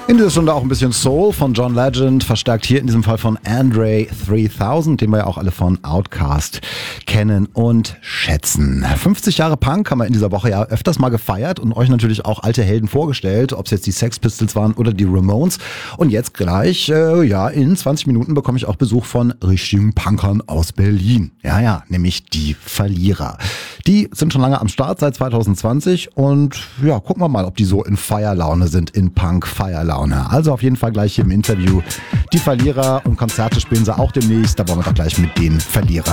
In dieser Stunde auch ein bisschen Soul von John Legend, verstärkt hier in diesem Fall von Andre 3000, den wir ja auch alle von Outkast kennen und schätzen. 50 Jahre Punk haben wir in dieser Woche ja öfters mal gefeiert und euch natürlich auch alte Helden vorgestellt, ob es jetzt die Sex Pistols waren oder die Ramones. Und jetzt gleich, in 20 Minuten bekomme ich auch Besuch von richtigen Punkern aus Berlin. Ja, nämlich die Verlierer. Die sind schon lange am Start, seit 2020 und ja, gucken wir mal, ob die so in Feierlaune sind, in Punk-Feierlaune. Also auf jeden Fall gleich hier im Interview die Verlierer und Konzerte spielen sie auch demnächst. Da wollen wir doch gleich mit den Verlierern